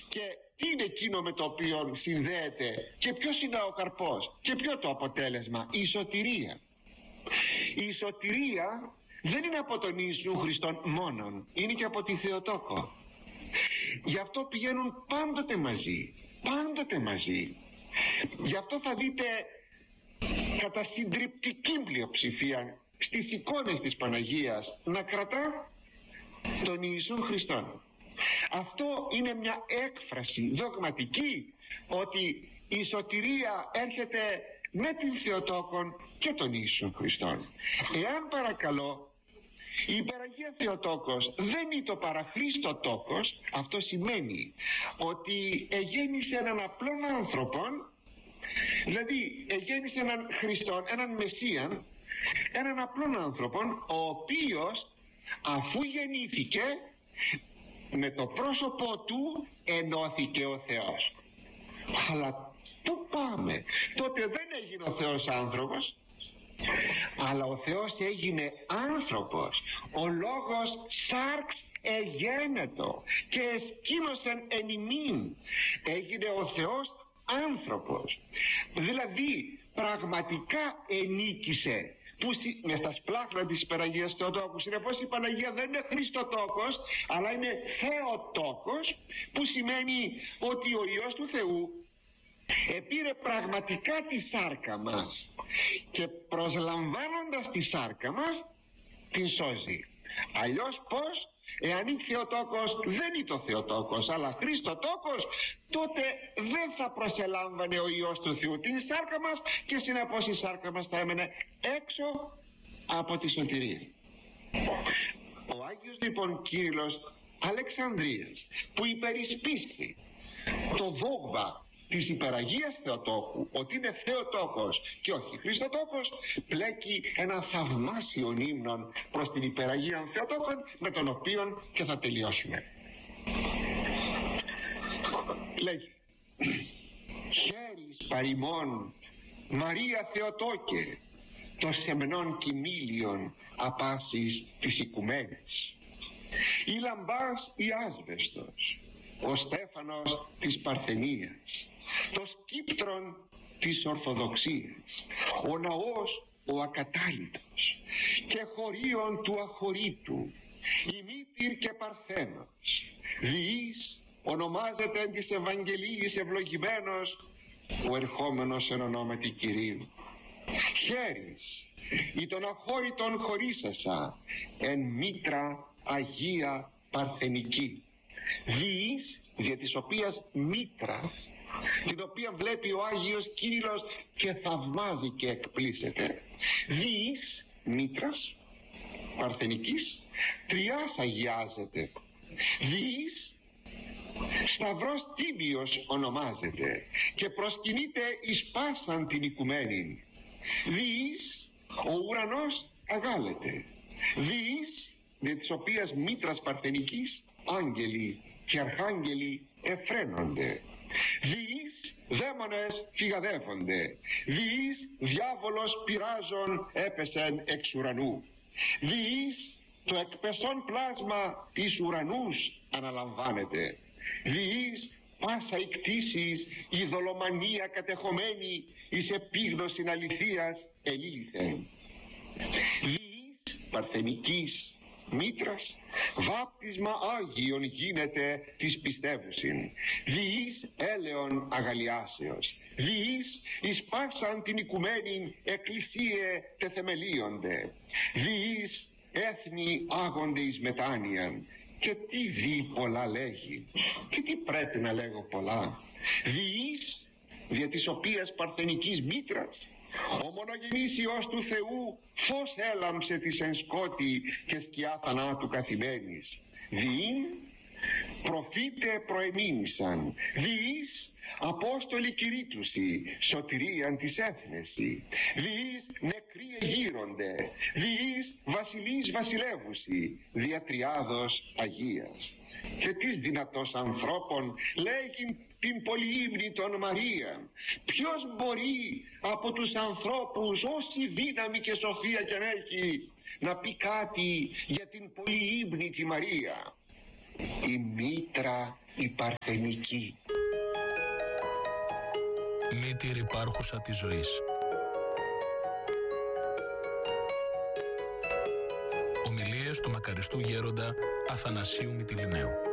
Και τι είναι εκείνο με το οποίο συνδέεται και ποιος είναι ο καρπός και ποιο το αποτέλεσμα? Η σωτηρία. Η σωτηρία δεν είναι από τον Ιησού Χριστόν μόνον, είναι και από τη Θεοτόκο. Γι' αυτό πηγαίνουν πάντοτε μαζί, πάντοτε μαζί. Γι' αυτό θα δείτε κατά συντριπτική πλειοψηφία στις εικόνες της Παναγίας να κρατά τον Ιησού Χριστόν. Αυτό είναι μια έκφραση δογματική ότι η σωτηρία έρχεται με την Θεοτόκον και τον Ιησού Χριστόν. Εάν παρακαλώ η υπεραγία Θεοτόκος δεν είναι το παραχρήστο τόκος, αυτό σημαίνει ότι εγέννησε έναν απλόν άνθρωπον, δηλαδή εγέννησε έναν Χριστόν, έναν Μεσσίαν, έναν απλόν άνθρωπον, ο οποίος αφού γεννήθηκε με το πρόσωπό του ενώθηκε ο Θεός. Αλλά πού πάμε? Τότε δεν έγινε ο Θεός άνθρωπος, αλλά ο Θεός έγινε άνθρωπος. Ο λόγος σάρξ εγένετο και εσκήνωσεν εν ημίν. Έγινε ο Θεός άνθρωπος, δηλαδή πραγματικά ενίκησε μες στα σπλάχνα της Παναγίας Θεοτόκου. Συνεπώς η Παναγία δεν είναι Χριστοτόκος, αλλά είναι Θεοτόκος, που σημαίνει ότι ο Υιός του Θεού επήρε πραγματικά τη σάρκα μας και προσλαμβάνοντας τη σάρκα μας την σώζει. Αλλιώς πως? Εάν είναι Θεοτόκος δεν είναι το Θεοτόκος αλλά Χριστοτόκος, τότε δεν θα προσελάμβανε ο Υιός του Θεού την σάρκα μας και συνεπώς η σάρκα μας θα έμενε έξω από τη σωτηρία. Ο Άγιος λοιπόν Κύριλλος Αλεξανδρίας, που υπερισπίστη το δόγμα της υπεραγίας Θεοτόκου ότι είναι Θεοτόκος και όχι Χριστοτόκος, πλέκει ένα θαυμάσιο ύμνον προς την υπεραγία Θεοτόκων, με τον οποίο και θα τελειώσουμε. Λέγει: χέρις παρημών Μαρία Θεοτόκε, το σεμνών κοιμήλιον απάσης της οικουμένης, η λαμπάς η άσβεστος, ο Στέφανος της Παρθενίας, το σκύπτρον της Ορθοδοξίας, ο ναός ο ακατάλητος και χωρίον του αχωρήτου, η μήτηρ και Παρθένος, διείς ονομάζεται εν της Ευαγγελίας ευλογημένος ο ερχόμενος εν ονόματι Κυρίου. Χέρις ή των αχώρητων χωρίσασα εν μήτρα Αγία Παρθενική, διείς δια της οποίας μήτρα, την οποία βλέπει ο Άγιος Κύριλλος και θαυμάζει και εκπλήσεται, διείς μήτρας Παρθενικής τριάς αγιάζεται, διείς Σταυρός Τίμιος ονομάζεται και προσκυνείται εις πάσαν την οικουμένη, διείς ο ουρανός αγάλεται, διείς δια της οποίας μήτρας Παρθενικής άγγελοι και αρχάγγελοι εφραίνονται, διείς δαίμονες φυγαδεύονται, διείς διάβολος πειράζων έπεσεν εξ ουρανού, διείς το εκπεσόν πλάσμα εις ουρανούς αναλαμβάνεται, διείς πάσα η κτήσης η δολομανία κατεχομένη εις επίγνωσιν αληθείας ελήλθεν, διείς Παρθενικής μήτρας βάπτισμα Άγιον γίνεται της πιστεύουσιν, διείς έλεον αγαλιάσεως, διείς εις πάσαν την οικουμένην εκκλησίε τεθεμελίονται, διείς έθνη άγονται εις μετάνοιαν. Και τι δι πολλά λέγει, και τι πρέπει να λέγω πολλά, διείς δια της οποίας Παρθενικής μήτρας ο μονογενής Υιός του Θεού φως έλαμψε της εν σκότη και σκιά θανάτου καθημένης, διήν προφήτε προεμήνησαν, διείς Απόστολοι κηρύττουσι σωτηρίαν της έθνεση, διείς νεκροί εγείρονται, διείς βασιλείς βασιλεύουσι δια τριάδος Αγίας. Και τις δυνατός ανθρώπων λέγειν την πολυύμνη των Μαρία. Ποιος μπορεί από τους ανθρώπους, όση δύναμη και σοφία και έχει, να πει κάτι για την πολυύμνη τη Μαρία? Η μήτρα η παρθενική. Μήτηρ υπάρχουσα της ζωής. Ομιλίες του μακαριστού γέροντα Αθανασίου Μυτιληναίου.